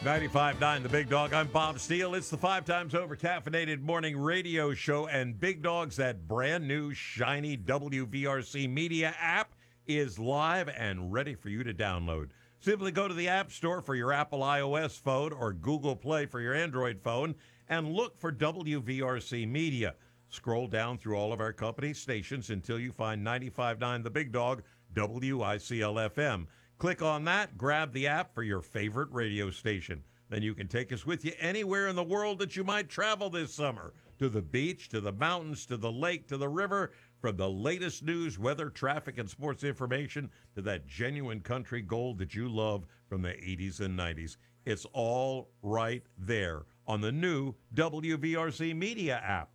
95.9 The Big Dog. I'm Bob Steele. It's the 5 times over caffeinated morning radio show, and Big Dog's that brand new shiny WVRC media app is live and ready for you to download. Simply go to the App Store for your Apple iOS phone or Google Play for your Android phone and look for WVRC Media. Scroll down through all of our company stations until you find 95.9 The Big Dog, WICL-FM. Click on that, grab the app for your favorite radio station. Then you can take us with you anywhere in the world that you might travel this summer. To the beach, to the mountains, to the lake, to the river. From the latest news, weather, traffic, and sports information to that genuine country gold that you love from the 80s and 90s. It's all right there on the new WVRC Media app.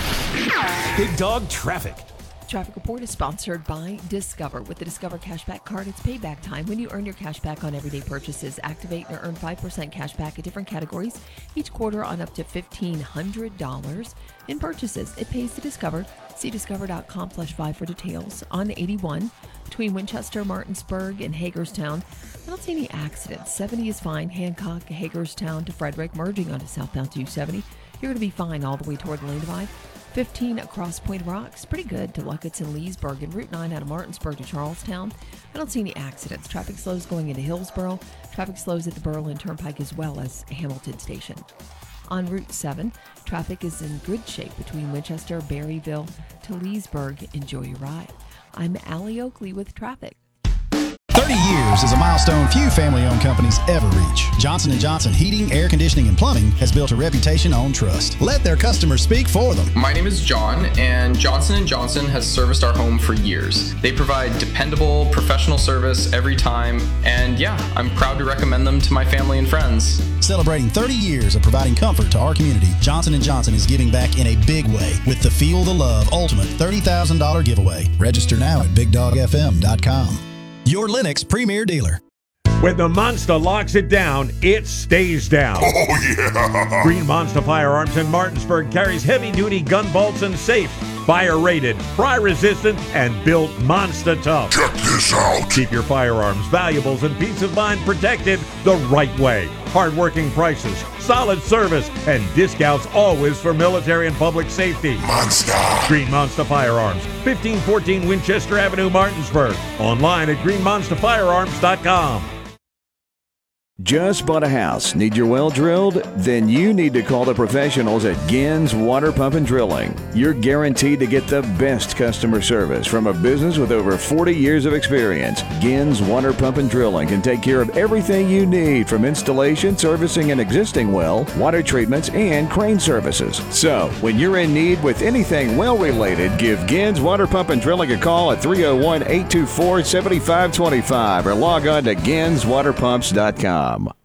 Big Dog Traffic. Traffic Report is sponsored by Discover. With the Discover Cashback Card, it's payback time. When you earn your cash back on everyday purchases, activate and earn 5% cash back at different categories each quarter on up to $1,500 in purchases. It pays to Discover. See discover.com/5 for details. On 81 between Winchester, Martinsburg, and Hagerstown, I don't see any accidents. 70 is fine. Hancock, Hagerstown to Frederick, merging onto southbound 270. You're going to be fine all the way toward the Lane Divide. 15 across Point Rocks, pretty good to Luckett's and Leesburg, and Route 9 out of Martinsburg to Charlestown. I don't see any accidents. Traffic slows going into Hillsborough. Traffic slows at the Berlin Turnpike as well as Hamilton Station. On Route 7, traffic is in good shape between Winchester, Berryville to Leesburg. Enjoy your ride. I'm Allie Oakley with traffic. 30 years is a milestone few family-owned companies ever reach. Johnson & Johnson Heating, Air Conditioning, and Plumbing has built a reputation on trust. Let their customers speak for them. My name is John, and Johnson & Johnson has serviced our home for years. They provide dependable, professional service every time, and yeah, I'm proud to recommend them to my family and friends. Celebrating 30 years of providing comfort to our community, Johnson & Johnson is giving back in a big way with the Feel the Love Ultimate $30,000 giveaway. Register now at BigDogFM.com. Your Lennox premier dealer. When the Monster locks it down, it stays down. Oh, yeah! Green Monster Firearms in Martinsburg carries heavy-duty gun bolts and safe, fire-rated, fry-resistant, and built monster tough. Check this out! Keep your firearms, valuables, and peace of mind protected the right way. Hard-working prices, solid service, and discounts always for military and public safety. Monster! Green Monster Firearms, 1514 Winchester Avenue, Martinsburg. Online at greenmonsterfirearms.com. Just bought a house? Need your well drilled? Then you need to call the professionals at Gins Water Pump and Drilling. You're guaranteed to get the best customer service from a business with over 40 years of experience. Gins Water Pump and Drilling can take care of everything you need, from installation, servicing an existing well, water treatments, and crane services. So, when you're in need with anything well-related, give Gins Water Pump and Drilling a call at 301-824-7525 or log on to ginswaterpumps.com.